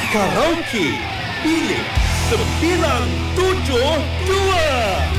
Karaoke Bilik 972.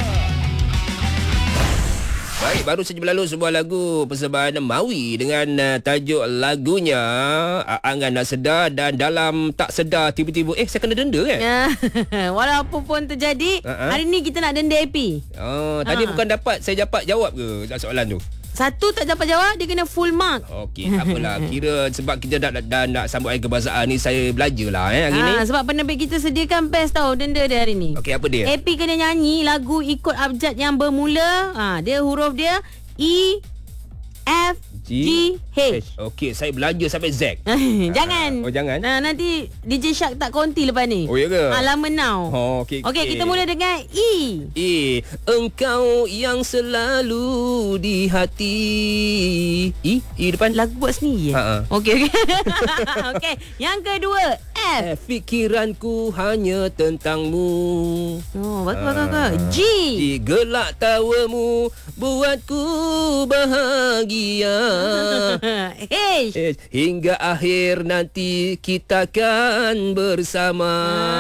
Baik, baru saja berlalu sebuah lagu persembahan Mawi dengan tajuk lagunya Angan Nak Sedar, dan dalam tak sedar tiba-tiba saya kena denda kan? Walaupun pun terjadi, hari ni kita nak denda AP. Tadi bukan saya dapat jawab ke soalan tu? Satu tak dapat jawab, dia kena full mark. Okey, tak apalah. Kira sebab kita dah nak sambut hari kebahasaan ni, saya belajarlah hari ni. Sebab penerbit kita sediakan best tau denda dia hari ni. Okey, apa dia? AP kena nyanyi lagu ikut abjad yang bermula. Dia huruf dia E, F, G, H. Okey, saya belajar sampai Z. Jangan. Jangan. Nanti DJ Shark tak konti lepas ni. Oh, ya ke? Lama now. Okey. Okey, kita mula dengan E. Engkau yang selalu di hati. E depan. Lagu buat sendiri. Okey. Okey, yang kedua F. Fikiranku hanya tentangmu. Bagus. G. Gelak tawamu buatku bahagia. H. Hingga akhir nanti kita kan bersama.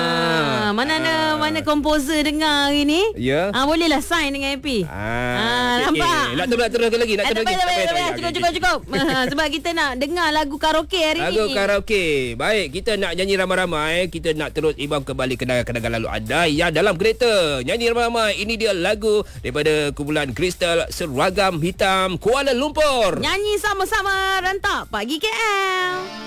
Mana komposer dengar hari ni? Ya. Bolehlah sign dengan AP. Nampak? Nak teruskan lagi. Cukup. Sebab kita nak dengar lagu karaoke hari ni. Lagu karaoke. Baik, kita nak nyanyi ramai-ramai. Kita nak terus imbang kembali kenangan-kenangan lalu anda yang dalam kereta. Nyanyi ramai-ramai. Ini dia lagu daripada kumpulan Kristal Seragam Hitam Kuala Lumpur. Nyanyi sama-sama, rentak pagi KL.